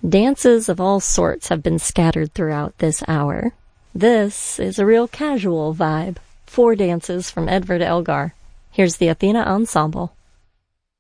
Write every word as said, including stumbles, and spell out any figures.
Dances of all sorts have been scattered throughout this hour. This is a real casual vibe. Four dances from Edward Elgar. Here's the Athena Ensemble.